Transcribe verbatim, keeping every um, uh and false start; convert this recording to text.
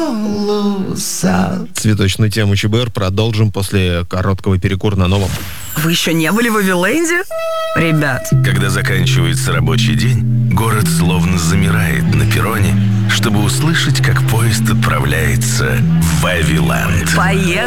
Тулуса. Цветочную тему ЧБР продолжим после короткого перекура на новом. Вы еще не были в Вавиленде? Ребят. Когда заканчивается рабочий день, город словно замирает на перроне, чтобы услышать, как поезд отправляется в Вавиленд. Поехали!